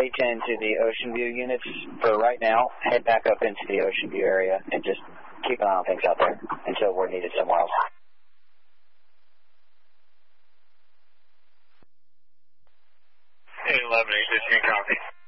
T10 to the Ocean View units for right now. Head back up into the Ocean View area and just keep an eye on things out there until we're needed somewhere else. Hey, 11, 8, copy.